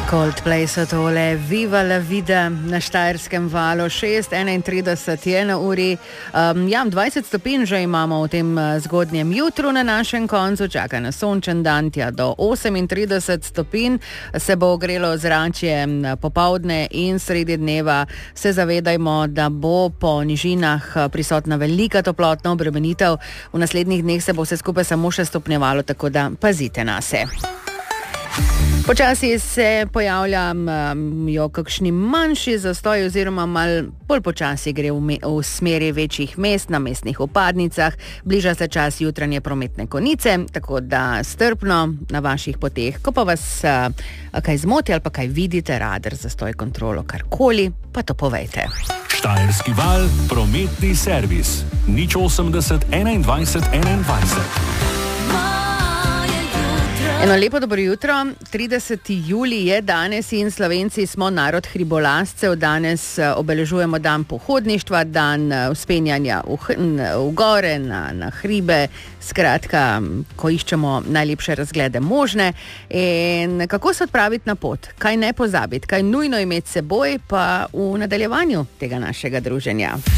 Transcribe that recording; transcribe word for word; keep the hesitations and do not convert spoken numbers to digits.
Coldplay so tole, Viva la vida na Štajerskem valu, šest enaintrideset je na uri. Um, ja, dvajset stopinj že imamo v tem zgodnjem jutru na našem koncu, čaka na sončen dan, tja do osemintrideset stopinj se bo ogrelo zračje popovdne in sredi dneva. Se zavedajmo, da bo po nižinah prisotna velika toplotna obremenitev. V naslednjih dneh se bo vse skupaj samo še stopnjevalo, tako da pazite na se. Počasi se pojavljajo kakšni manjši zastoji oziroma mal bolj počasi gre v, me, v smeri večjih mest na mestnih vpadnicah. Bliža se čas jutranje prometne konice, tako da strpno na vaših poteh. Ko pa vas a, kaj zmoti ali pa kaj vidite, radar, zastoj, kontrolo, karkoli, pa to povejte. Štajerski val, prometni servis. nič osemdeset enaindvajset enaindvajset. Eno lepo dobro jutro, trideseti julij je danes in Slovenci smo narod hribolazcev. Danes obeležujemo dan pohodništva, dan vzpenjanja v, v gore, na, na hribe, skratka, ko iščemo najlepše razglede možne. In kako se odpraviti na pot, kaj ne pozabiti, kaj nujno imeti seboj, pa v nadaljevanju tega našega druženja.